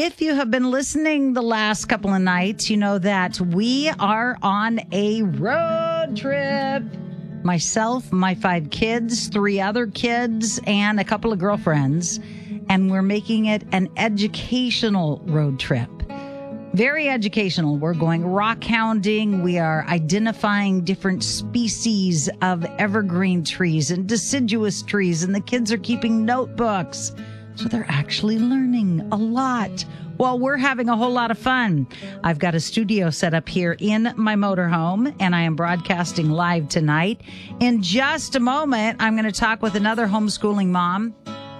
If you have been listening the last couple of nights, you know that we are on a road trip. Myself, my 5 kids, 3 other kids, and a couple of girlfriends. And we're making it an educational road trip. Very educational. We're going rock hounding. We are identifying different species of evergreen trees and deciduous trees. And the kids are keeping notebooks. So they're actually learning a lot while we're having a whole lot of fun. I've got a studio set up here in my motorhome, and I am broadcasting live tonight. In just a moment, I'm going to talk with another homeschooling mom